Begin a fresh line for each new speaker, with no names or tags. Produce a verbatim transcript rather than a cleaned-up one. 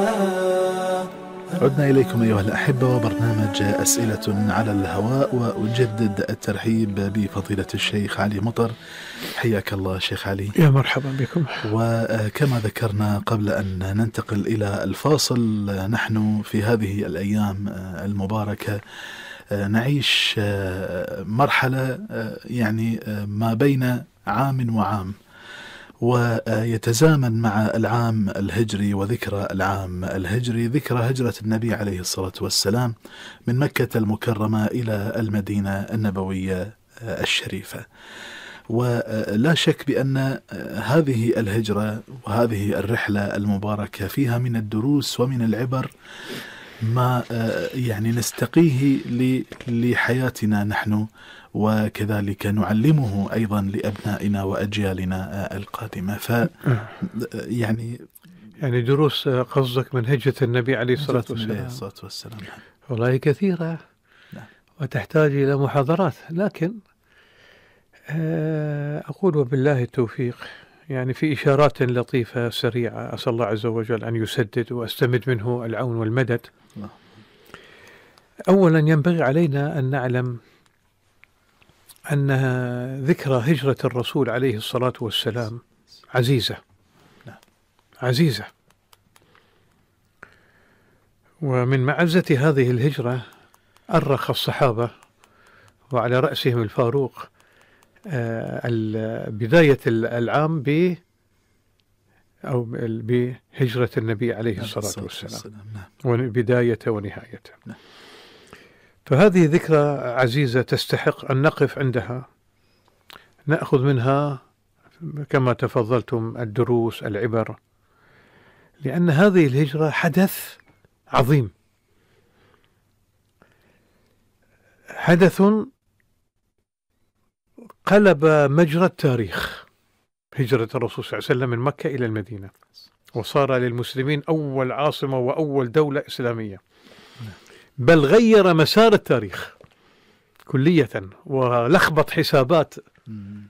عدنا إليكم أيها الأحبة وبرنامج أسئلة على الهواء، وأجدد الترحيب بفضيلة الشيخ علي مطر. حياك الله شيخ علي.
يا مرحبا بكم.
وكما ذكرنا قبل أن ننتقل إلى الفاصل، نحن في هذه الأيام المباركة نعيش مرحلة يعني ما بين عام وعام، ويتزامن مع العام الهجري وذكرى العام الهجري، ذكرى هجرة النبي عليه الصلاة والسلام من مكة المكرمة إلى المدينة النبوية الشريفة. ولا شك بأن هذه الهجرة وهذه الرحلة المباركة فيها من الدروس ومن العبر ما يعني نستقيه لحياتنا نحن، وكذلك نعلمه أيضا لأبنائنا وأجيالنا القادمة. ف يعني
يعني دروس قصدك من هجرة النبي عليه الصلاة والسلام.
والسلام
والله كثيرة. نعم. وتحتاج إلى محاضرات، لكن أقول وبالله التوفيق. يعني في إشارات لطيفة سريعة أسأل الله عز وجل أن يسدد وأستمد منه العون والمدد. نعم. أولا ينبغي علينا أن نعلم أن ذكرى هجرة الرسول عليه الصلاة والسلام عزيزة عزيزة ومن معزة هذه الهجرة أرخ الصحابة وعلى رأسهم الفاروق بداية العام ب أو بهجرة النبي عليه الصلاة والسلام، وبداية ونهايته. فهذه ذكرى عزيزة تستحق أن نقف عندها، نأخذ منها كما تفضلتم الدروس العبر، لأن هذه الهجرة حدث عظيم، حدث قلب مجرى التاريخ. هجرة الرسول صلى الله عليه وسلم من مكة إلى المدينة، وصار للمسلمين أول عاصمة وأول دولة إسلامية، بل غير مسار التاريخ كلية ولخبط حسابات